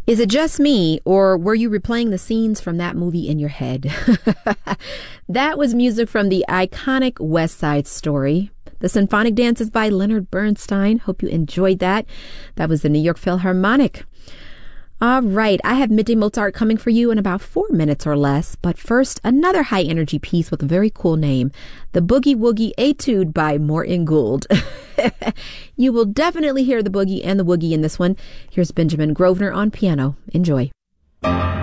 Is it just me, or were you replaying the scenes from that movie in your head? That was music from the iconic West Side Story. The symphonic dance is by Leonard Bernstein. Hope you enjoyed that. That was the New York Philharmonic. All right, I have Midday Mozart coming for you in about 4 minutes or less. But first, another high-energy piece with a very cool name, the Boogie Woogie Etude by Morton Gould. You will definitely hear the boogie and the woogie in this one. Here's Benjamin Grosvenor on piano. Enjoy.